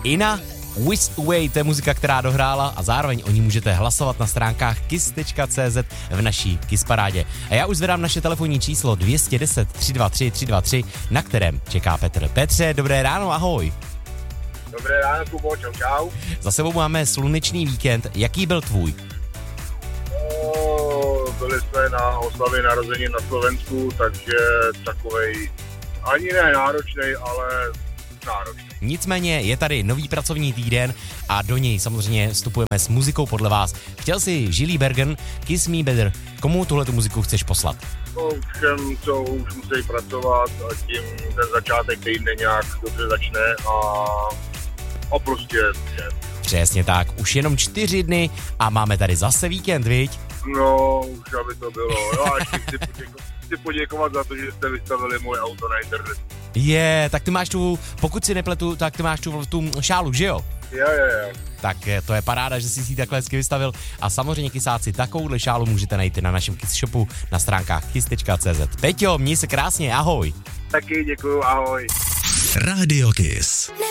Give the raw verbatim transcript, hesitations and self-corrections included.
Ina, Whisked Away, to je muzika, která dohrála a zároveň o ní můžete hlasovat na stránkách kiss tečka cé zet v naší Kiss parádě. A já už zvedám naše telefonní číslo dvě deset tři dva tři tři dva tři, na kterém čeká Petr. Petře, dobré ráno, ahoj. Dobré ráno, Kubo, čau, čau. Za sebou máme slunečný víkend, jaký byl tvůj? No, byli jsme na oslavě narozenin na Slovensku, takže takovej ani ne náročnej, ale náročný. Nicméně je tady nový pracovní týden a do něj samozřejmě vstupujeme s muzikou podle vás. Chtěl si Žilý Bergen, Kiss Me Better. Komu tuhletu muziku chceš poslat? No, všem, co už musí pracovat a tím ten začátek týdne nějak dobře začne a, a prostě všem. Přesně tak, už jenom čtyři dny a máme tady zase víkend, viď? No, už aby to bylo. No a ještě chci, poděko- chci poděkovat za to, že jste vystavili moje auto na internet. Je, tak ty máš tu, pokud si nepletu, tak ty máš tu, tu šálu, že jo? Jo, jo, jo. Tak to je paráda, že jsi si ji takhle hezky vystavil a samozřejmě kysáci, takovouhle šálu můžete najít na našem Kiss shopu na stránkách kiss tečka cé zet. Peťo, měj se krásně, ahoj. Taky děkuju, ahoj. Rádio Kiss.